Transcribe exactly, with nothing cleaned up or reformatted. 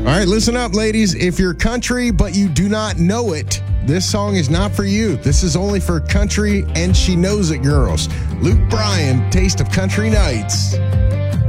right, listen up, ladies. If you're country but you do not know it, this song is not for you. This is only for country and she knows it girls. Luke Bryan, Taste of Country Nights.